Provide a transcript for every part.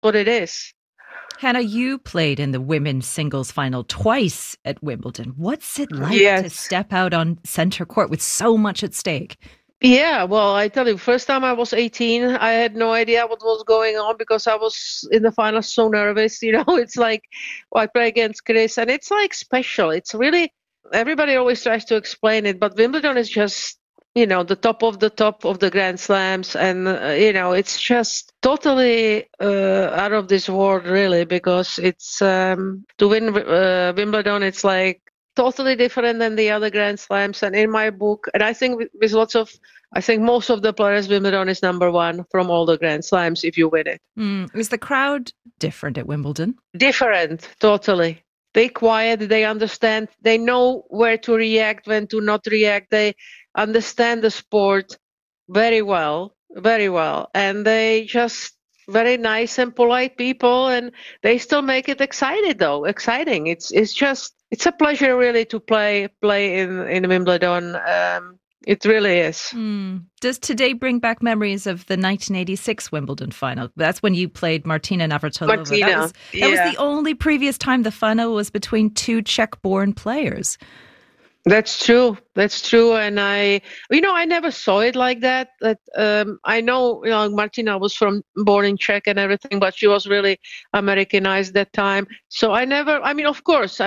what it is. Hannah, you played in the women's singles final twice at Wimbledon. What's it like to Yes. step out on centre court with so much at stake? Yeah, well, I tell you, first time I was 18, I had no idea what was going on because I was in the final so nervous. It's like, I play against Chris, and it's like special. It's really, everybody always tries to explain it, but Wimbledon is just, the top of the Grand Slams. And, it's just totally out of this world, really, because it's to win Wimbledon, it's like, totally different than the other Grand Slams. And in my book, and I think I think most of the players, Wimbledon is number one from all the Grand Slams if you win it. Is the crowd different at Wimbledon? Different, totally. They quiet, they understand, they know where to react, when to not react. They understand the sport very well, very well. And they just very nice and polite people, and they still make it exciting. It's a pleasure really to play in Wimbledon. It really is. Does today bring back memories of the 1986 Wimbledon final? That's when you played Martina Navratilova. That was the only previous time the final was between two Czech-born players. That's true. And I never saw it like that. I know, Martina was born in Czech and everything, but she was really Americanized that time. So of course,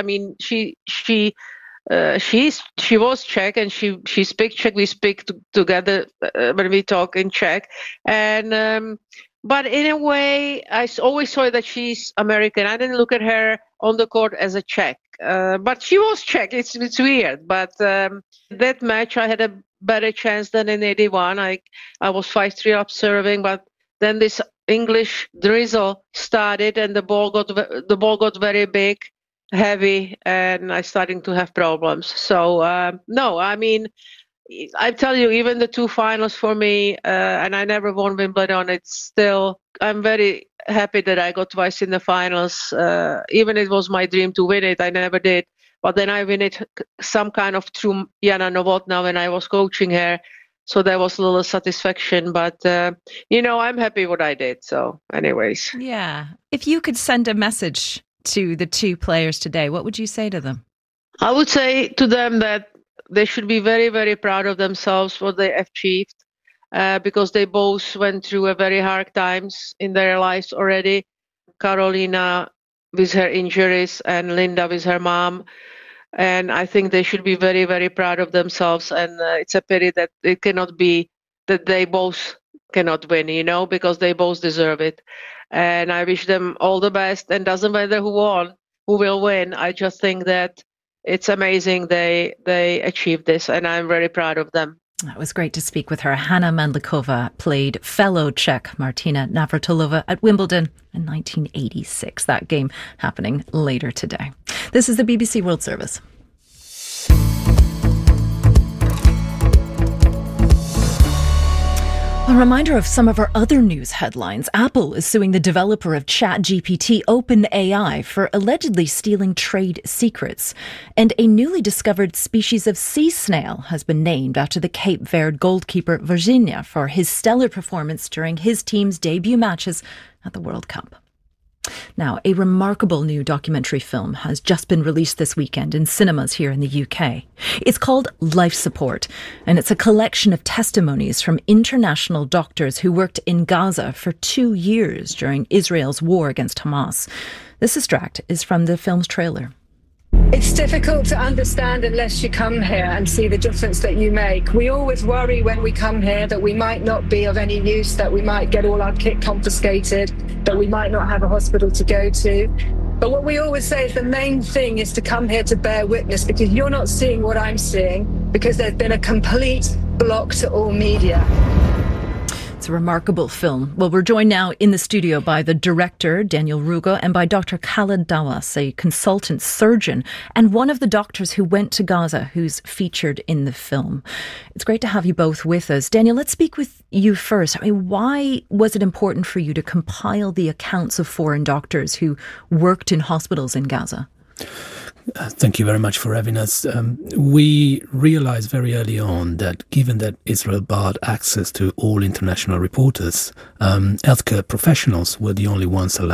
she was Czech and she speaks Czech. We speak together when we talk in Czech. And, but in a way, I always saw that she's American. I didn't look at her on the court as a Czech. But she was Czech. It's weird. But that match, I had a better chance than in 81. I was 5-3 up serving, but then this English drizzle started, and the ball got very big, heavy, and I starting to have problems. So no, I tell you, even the two finals for me, and I never won Wimbledon. I'm very happy that I got twice in the finals. Even it was my dream to win it, I never did. But then I win it some kind of through Jana Novotná when I was coaching her. So there was a little satisfaction. But, I'm happy what I did. So anyways. Yeah. If you could send a message to the two players today, what would you say to them? I would say to them that they should be very, very proud of themselves, what they achieved, because they both went through a very hard times in their lives already. Karolina with her injuries and Linda with her mom. And I think they should be very, very proud of themselves. And it's a pity that it cannot be that they both cannot win, because they both deserve it. And I wish them all the best. And doesn't matter who will win. I just think that it's amazing they achieved this, and I'm very proud of them. It was great to speak with her. Hana Mandlikova played fellow Czech Martina Navratilova at Wimbledon in 1986. That game happening later today. This is the BBC World Service. A reminder of some of our other news headlines. Apple is suing the developer of ChatGPT, OpenAI, for allegedly stealing trade secrets. And a newly discovered species of sea snail has been named after the Cape Verde goalkeeper Virginia for his stellar performance during his team's debut matches at the World Cup. Now, a remarkable new documentary film has just been released this weekend in cinemas here in the UK. It's called Life Support, and it's a collection of testimonies from international doctors who worked in Gaza for 2 years during Israel's war against Hamas. This extract is from the film's trailer. It's difficult to understand unless you come here and see the difference that you make. We always worry when we come here that we might not be of any use, that we might get all our kit confiscated, that we might not have a hospital to go to. But what we always say is the main thing is to come here to bear witness, because you're not seeing what I'm seeing, because there's been a complete block to all media. It's a remarkable film. Well, we're joined now in the studio by the director, Daniel Rugo, and by Dr. Khaled Dawas, a consultant surgeon and one of the doctors who went to Gaza, who's featured in the film. It's great to have you both with us. Daniel, let's speak with you first. Why was it important for you to compile the accounts of foreign doctors who worked in hospitals in Gaza? Thank you very much for having us. We realized very early on that given that Israel barred access to all international reporters, healthcare professionals were the only ones allowed